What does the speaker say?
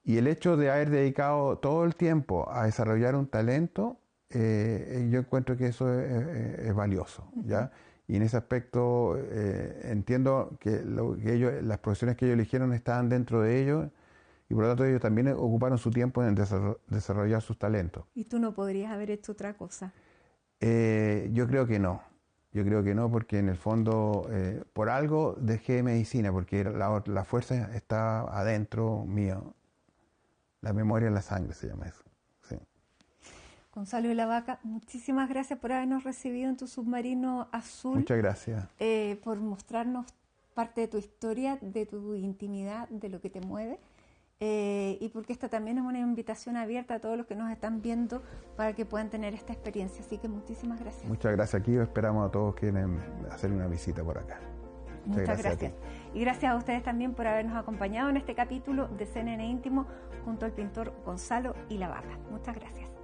Y el hecho de haber dedicado todo el tiempo a desarrollar un talento, yo encuentro que eso es valioso, ¿ya? Y en ese aspecto entiendo que, las profesiones que ellos eligieron estaban dentro de ellos y por lo tanto ellos también ocuparon su tiempo en desarrollar sus talentos. ¿Y tú no podrías haber hecho otra cosa? Yo creo que no. Yo creo que no, porque en el fondo, por algo dejé medicina, porque la fuerza está adentro mío. La memoria en la sangre se llama eso. Sí. Gonzalo de la Vaca, muchísimas gracias por habernos recibido en tu submarino azul. Muchas gracias. Por mostrarnos parte de tu historia, de tu intimidad, de lo que te mueve. Y porque esta también es una invitación abierta a todos los que nos están viendo para que puedan tener esta experiencia. Así que muchísimas gracias. Muchas gracias. Aquí esperamos a todos que quieren hacer una visita por acá. Muchas gracias. Y gracias a ustedes también por habernos acompañado en este capítulo de CNN Íntimo junto al pintor Gonzalo y la Vaca. Muchas gracias.